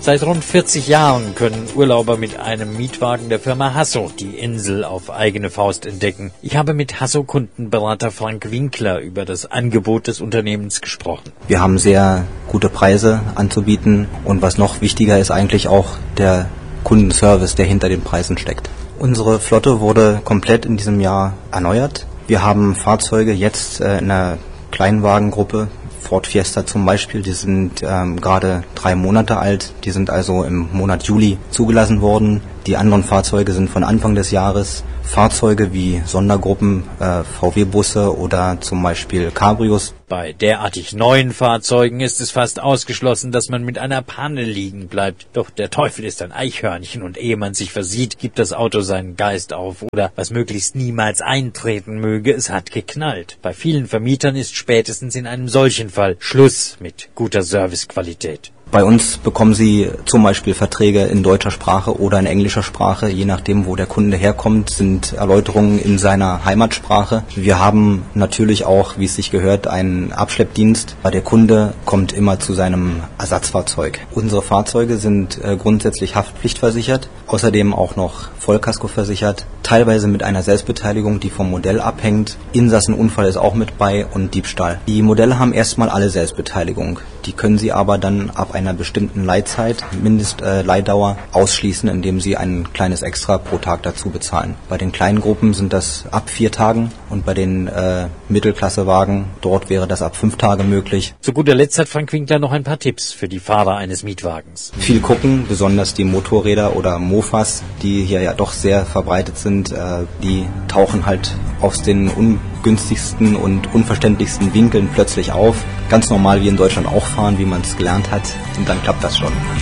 Seit rund 40 Jahren können Urlauber mit einem Mietwagen der Firma Hasso die Insel auf eigene Faust entdecken. Ich habe mit Hasso-Kundenberater Frank Winkler über das Angebot des Unternehmens gesprochen. Wir haben sehr gute Preise anzubieten und was noch wichtiger ist eigentlich auch der Kundenservice, der hinter den Preisen steckt. Unsere Flotte wurde komplett in diesem Jahr erneuert. Wir haben Fahrzeuge jetzt in einer Kleinwagengruppe, Ford Fiesta zum Beispiel, die sind gerade 3 Monate alt, die sind also im Monat Juli zugelassen worden. Die anderen Fahrzeuge sind von Anfang des Jahres. Fahrzeuge wie Sondergruppen, VW-Busse oder zum Beispiel Cabrios. Bei derartig neuen Fahrzeugen ist es fast ausgeschlossen, dass man mit einer Panne liegen bleibt. Doch der Teufel ist ein Eichhörnchen und ehe man sich versieht, gibt das Auto seinen Geist auf oder, was möglichst niemals eintreten möge, es hat geknallt. Bei vielen Vermietern ist spätestens in einem solchen Fall Schluss mit guter Servicequalität. Bei uns bekommen Sie zum Beispiel Verträge in deutscher Sprache oder in englischer Sprache. Je nachdem, wo der Kunde herkommt, sind Erläuterungen in seiner Heimatsprache. Wir haben natürlich auch, wie es sich gehört, einen Abschleppdienst. Der Kunde kommt immer zu seinem Ersatzfahrzeug. Unsere Fahrzeuge sind grundsätzlich haftpflichtversichert, außerdem auch noch Vollkasko versichert, teilweise mit einer Selbstbeteiligung, die vom Modell abhängt. Insassenunfall ist auch mit bei und Diebstahl. Die Modelle haben erstmal alle Selbstbeteiligung. Die können Sie aber dann ab einer bestimmten Leihzeit, Mindestleihdauer, ausschließen, indem Sie ein kleines Extra pro Tag dazu bezahlen. Bei den kleinen Gruppen sind das ab 4 Tagen und bei den Mittelklassewagen, dort wäre das ab 5 Tage möglich. Zu guter Letzt hat Frank Winkler noch ein paar Tipps für die Fahrer eines Mietwagens. Viel gucken, besonders die Motorräder oder Mofas, die hier ja doch sehr verbreitet sind, die tauchen halt aus den ungünstigsten und unverständlichsten Winkeln plötzlich auf. Ganz normal wie in Deutschland auch fahren, wie man es gelernt hat, und dann klappt das schon.